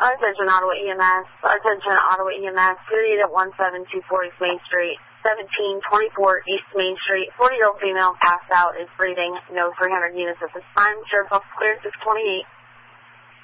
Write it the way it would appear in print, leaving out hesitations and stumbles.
Attention Ottawa EMS. Attention Ottawa EMS. 381724 East Main Street. 1724 East Main Street. 40-year-old female passed out, is breathing. No 300 units at this time. Sheriff's Office cleared 628.